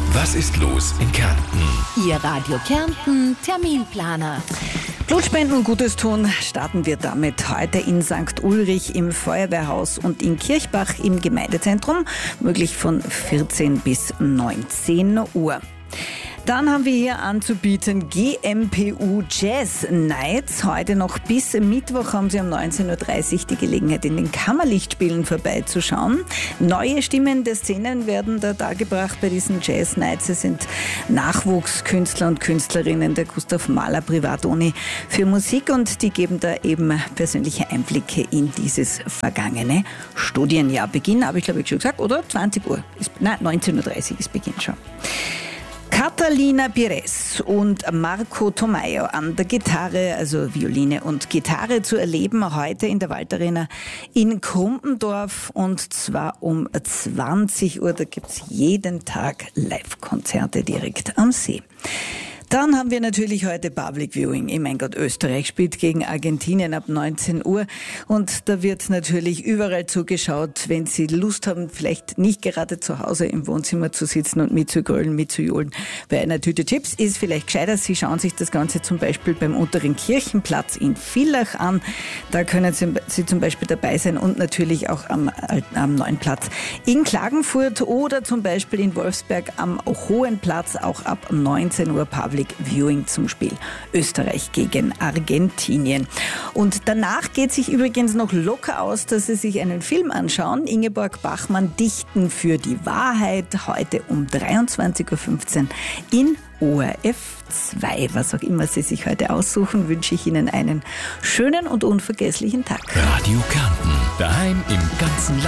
Was ist los in Kärnten? Ihr Radio Kärnten Terminplaner. Blutspenden und Gutes tun starten wir damit heute in St. Ulrich im Feuerwehrhaus und in Kirchbach im Gemeindezentrum, möglich von 14 bis 19 Uhr. Dann haben wir hier anzubieten GMPU Jazz Nights. Heute noch bis Mittwoch haben Sie um 19.30 Uhr die Gelegenheit, in den Kammerlichtspielen vorbeizuschauen. Neue Stimmen der Szenen werden da dargebracht bei diesen Jazz Nights. Es sind Nachwuchskünstler und Künstlerinnen der Gustav Mahler Privatuni für Musik und die geben da eben persönliche Einblicke in dieses vergangene Studienjahr. Beginn, habe ich glaube ich schon gesagt, oder? 20 Uhr. 19.30 Uhr ist Beginn schon. Catalina Pires und Marco Tomayo an der Gitarre, also Violine und Gitarre zu erleben, heute in der Waldarena in Krumpendorf und zwar um 20 Uhr. Da gibt's jeden Tag Live-Konzerte direkt am See. Dann haben wir natürlich heute Public Viewing. Mein Gott, Österreich spielt gegen Argentinien ab 19 Uhr und da wird natürlich überall zugeschaut, wenn Sie Lust haben, vielleicht nicht gerade zu Hause im Wohnzimmer zu sitzen und mitzugrölen, mitzujohlen bei einer Tüte Chips, ist vielleicht gescheiter. Sie schauen sich das Ganze zum Beispiel beim Unteren Kirchenplatz in Villach an. Da können Sie zum Beispiel dabei sein und natürlich auch am Neuen Platz in Klagenfurt oder zum Beispiel in Wolfsberg am Hohen Platz, auch ab 19 Uhr Public Viewing zum Spiel Österreich gegen Argentinien. Und danach geht sich übrigens noch locker aus, dass Sie sich einen Film anschauen. Ingeborg Bachmann, Dichten für die Wahrheit, heute um 23.15 Uhr in ORF 2. Was auch immer Sie sich heute aussuchen, wünsche ich Ihnen einen schönen und unvergesslichen Tag. Radio Kärnten, daheim im ganzen Land.